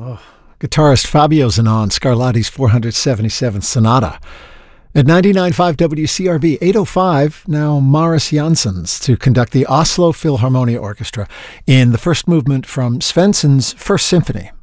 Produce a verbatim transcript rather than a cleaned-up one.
Guitarist Fabio Zanon, Scarlatti's four seventy-seventh Sonata. At ninety-nine point five W C R B, eight oh five, now Maris Janssens to conduct the Oslo Philharmonia Orchestra in the first movement from Svensson's First Symphony.